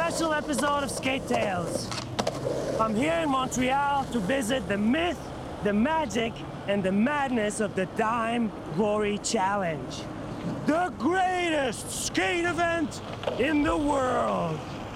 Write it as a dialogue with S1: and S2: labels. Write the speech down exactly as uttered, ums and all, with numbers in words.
S1: special episode of Skate Tales. I'm here in Montreal to visit the myth, the magic, and the madness of the Dime Glory Challenge. The greatest skate event in the world.